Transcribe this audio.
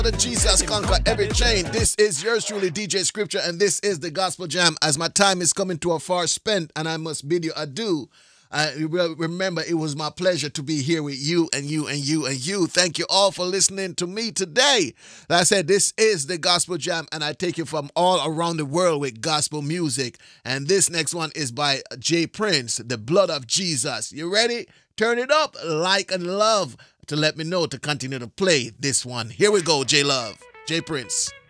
The Jesus conquer every chain. This is yours truly, DJ Scripture, and this is the Gospel Jam. As my time is coming to a far spent, and I must bid you adieu. Remember, it was my pleasure to be here with you and you and you and you. Thank you all for listening to me today. Like I said, this is the Gospel Jam, and I take you from all around the world with gospel music. And this next one is by J Prince, The Blood of Jesus. You ready? Turn it up, like and love, to let me know to continue to play this one. Here we go, J Love, J Prince.